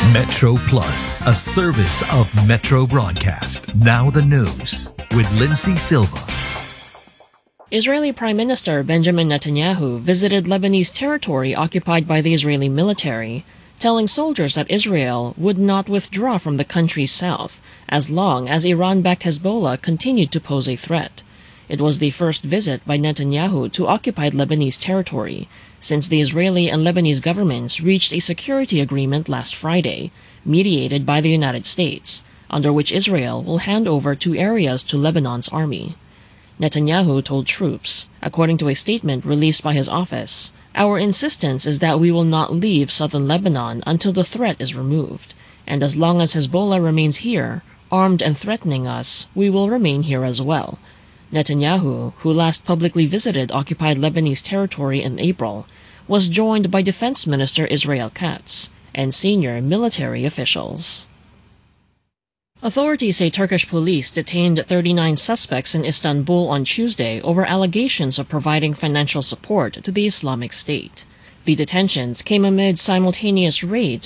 Metro Plus, a service of Metro Broadcast. Now the news with Lindsay Silva. Israeli Prime Minister Benjamin Netanyahu visited Lebanese territory occupied by the Israeli military, telling soldiers that Israel would not withdraw from the country's south as long as Iran-backed Hezbollah continued to pose a threat. It was the first visit by Netanyahu to occupied Lebanese territory since the Israeli and Lebanese governments reached a security agreement last Friday, mediated by the United States, under which Israel will hand over 2 areas to Lebanon's army. Netanyahu told troops, according to a statement released by his office, "Our insistence is that we will not leave southern Lebanon until the threat is removed, and as long as Hezbollah remains here, armed and threatening us, we will remain here as well." Netanyahu, who last publicly visited occupied Lebanese territory in April, was joined by Defense Minister Israel Katz and senior military officials. Authorities say Turkish police detained 39 suspects in Istanbul on Tuesday over allegations of providing financial support to the Islamic State. The detentions came amid simultaneous raids